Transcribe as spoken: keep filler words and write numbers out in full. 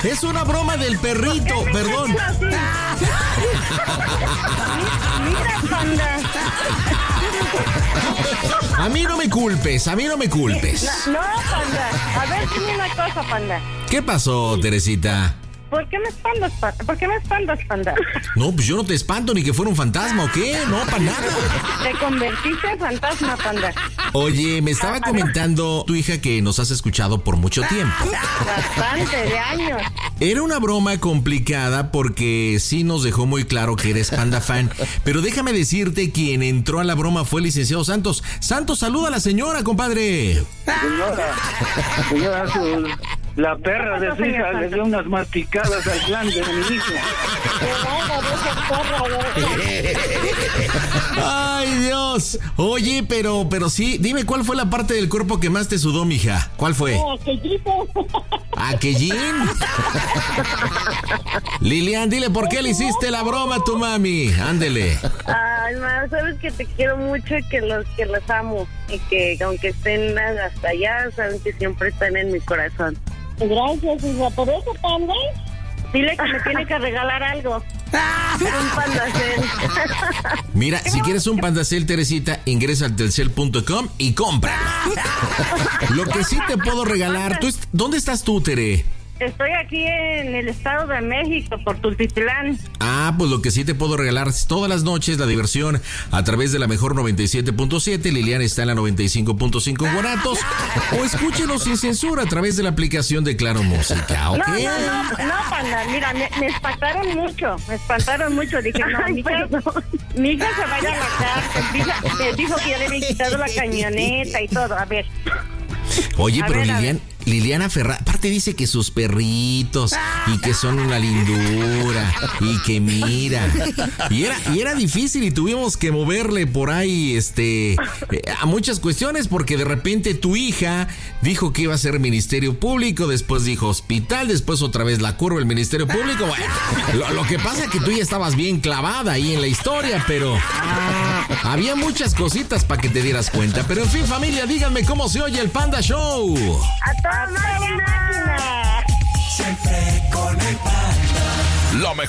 Es una broma del perrito, perdón. Mira, Panda. A mí no me culpes, a mí no me culpes. No, no, Panda. A ver, dime una cosa, Panda. ¿Qué pasó, Teresita? ¿Por qué me espantas, Panda? ¿Por qué me espantas, Panda? No, pues yo no te espanto ni que fuera un fantasma, ¿o qué? No, para nada. Te convertiste en fantasma, Panda. Oye, me estaba comentando tu hija que nos has escuchado por mucho tiempo. Bastante, de años. Era una broma complicada porque sí nos dejó muy claro que eres Panda fan. Pero déjame decirte, quien entró a la broma fue el licenciado Santos. Santos, saluda a la señora, compadre. Señora, señora, su, la perra de su hija le dio unas masticadas al plan de mi hijo. Ay, Dios. Oye, pero, pero sí, dime cuál fue la parte del cuerpo que más te sudó, mija. ¿Cuál fue? ¿Aquellín? Lilian, dile por qué le hiciste la broma a tu mami. Ándele. Ay, ma, sabes que te quiero mucho y que los, que los amo. Y que aunque estén hasta allá, saben que siempre están en mi corazón. Gracias, hija. ¿Por eso, Panda? Dile que me tiene que regalar algo. Un Pandacel. Mira, si quieres un Pandacel, Teresita, ingresa al telcel punto com y cómpralo. Lo que sí te puedo regalar, ¿tú est- ¿dónde estás tú, Tere? Estoy aquí en el Estado de México, por Tultitlán. Ah, pues lo que sí te puedo regalar es todas las noches la diversión a través de la mejor noventa y siete punto siete. Liliana está en la noventa y cinco punto cinco en Guanatos. O escúchenos sin censura a través de la aplicación de Claro Música, ¿ok? No, no, no, no, Panda, mira, me, me espantaron mucho, me espantaron mucho. Dije, no, mi hija, mi hija se vaya a la cárcel. Dijo, me dijo que ya le habían quitado la camioneta y todo. A ver. Oye, A pero ver, a Lilian, Liliana Ferrari, aparte dice que sus perritos y que son una lindura y que mira. Y era, y era difícil y tuvimos que moverle por ahí este eh, a muchas cuestiones porque de repente tu hija dijo que iba a ser Ministerio Público, después dijo hospital, después otra vez la curva el Ministerio Público. Bueno, lo, lo que pasa es que tú ya estabas bien clavada ahí en la historia, pero había muchas cositas para que te dieras cuenta. Pero en fin, familia, díganme cómo se oye el Panda Show. A toda máquina. Siempre con el Panda. Lo mejor.